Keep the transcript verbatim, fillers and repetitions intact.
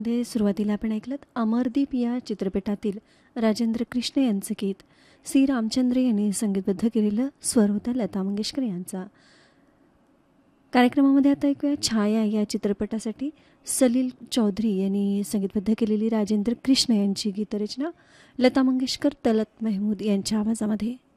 मध्ये सुरुवातीला आपण ऐकलत अमरदीप या चित्रपटातील राजेंद्र कृष्ण यांचं गीत. सी रामचंद्र यांनी संगीतबद्ध केलेलं, स्वर होता लता मंगेशकर यांचा. कार्यक्रमामध्ये आता ऐकूया छाया या चित्रपटासाठी सलील चौधरी यांनी संगीतबद्ध केलेली राजेंद्र कृष्ण यांची गीतरचना लता मंगेशकर, तलत महमूद यांच्या आवाजामध्ये.